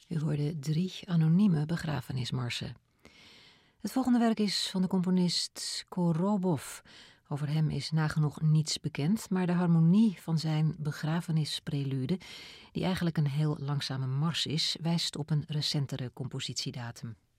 U hoorde 3 anonieme begrafenismarsen. Het volgende werk is van de componist Korobov. Over hem is nagenoeg niets bekend, maar de harmonie van zijn begrafenisprelude, die eigenlijk een heel langzame mars is, wijst op een recentere compositiedatum.